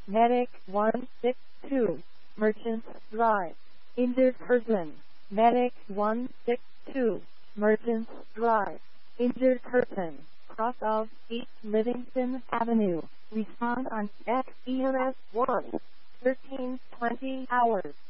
Medic 162, Merchants Drive. Injured person. Medic 162, Merchants Drive. Injured person. Cross of East Livingston Avenue. Respond on XERS 1. 13:20 hours.